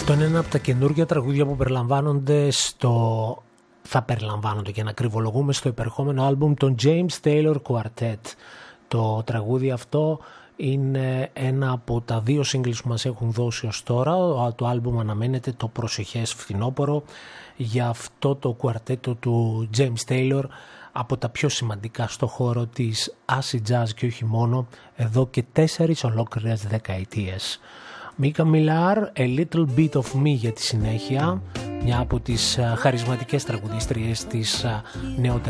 Αυτό είναι ένα από τα καινούργια τραγούδια που περιλαμβάνονται θα περιλαμβάνονται και να κρυβολογούμε στο υπερχόμενο άλμπουμ των James Taylor Quartet. Το τραγούδι αυτό είναι ένα από τα 2 singles που μας έχουν δώσει ως τώρα. Το άλμπουμ αναμένεται το προσεχές φθινόπωρο. Για αυτό το κουαρτέτο του James Taylor, από τα πιο σημαντικά στο χώρο της acid jazz και όχι μόνο, εδώ και 4 ολόκληρες δεκαετίες. Μίκα Μιλάρ, A Little Bit of Me για τη συνέχεια, μια από τις χαρισματικές τραγουδίστριες της νεότερης